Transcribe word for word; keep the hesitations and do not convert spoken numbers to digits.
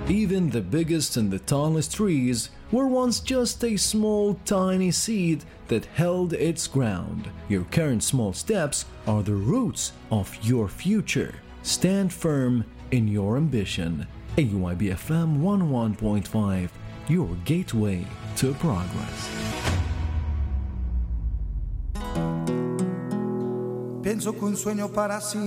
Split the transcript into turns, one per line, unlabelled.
Even the biggest and the tallest trees were once just a small, tiny seed that held its ground. Your current small steps are the roots of your future. Stand firm in your ambition. A U I B F M one oh one point five, your gateway to progress.
Penso che un sueño para